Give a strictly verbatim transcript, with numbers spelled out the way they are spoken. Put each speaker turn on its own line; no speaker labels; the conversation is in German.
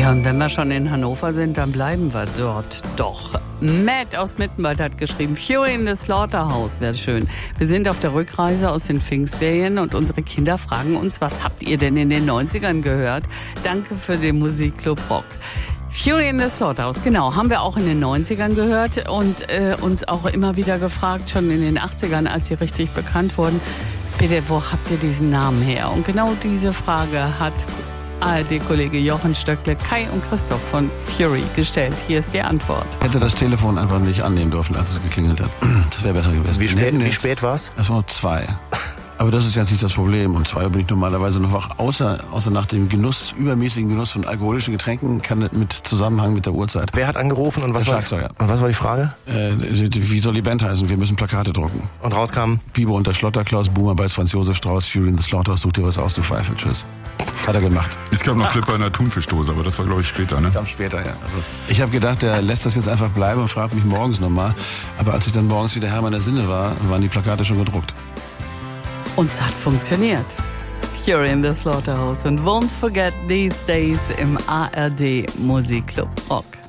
Ja, und wenn wir schon in Hannover sind, dann bleiben wir dort doch. Matt aus Mittenwald hat geschrieben, Fury in the Slaughterhouse wäre schön. Wir sind auf der Rückreise aus den Pfingstferien und unsere Kinder fragen uns, was habt ihr denn in den neunzigern gehört? Danke für den Musikclub Rock. Fury in the Slaughterhouse, genau, haben wir auch in den neunzigern gehört und äh, uns auch immer wieder gefragt, schon in den achtzigern, als sie richtig bekannt wurden, bitte, wo habt ihr diesen Namen her? Und genau diese Frage hat A R D-Kollege Jochen Stöckle, Kai und Christoph von Fury gestellt. Hier ist die Antwort.
Ich hätte das Telefon einfach nicht annehmen dürfen, als es geklingelt hat. Das wäre besser gewesen.
Wie spät, wie spät war es?
Es war zwei. Aber das ist jetzt nicht das Problem. Und zwei bin ich normalerweise noch wach, außer, außer nach dem Genuss, übermäßigen Genuss von alkoholischen Getränken, kann das mit Zusammenhang mit der Uhrzeit.
Wer hat angerufen und was,
der
war,
Schlagzeuger.
und was war die Frage?
Äh, wie soll die Band heißen? Wir müssen Plakate drucken.
Und rauskam?
Bibo und der Schlotterklaus, Boomer bei Franz Josef Strauß, Fury in the Slaughterhouse, such dir was aus, du Pfeife, tschüss. Hat er gemacht.
Es gab noch Flipper in der Thunfischdose, aber das war, glaube ich, später, ne?
Das kam später, ja. Also, ich habe gedacht, der lässt das jetzt einfach bleiben und fragt mich morgens nochmal. Aber als ich dann morgens wieder Herr meiner Sinne war, waren die Plakate schon gedruckt.
Und es hat funktioniert. Fury in the Slaughterhouse und Won't Forget These Days im A R D Musikclub Rock.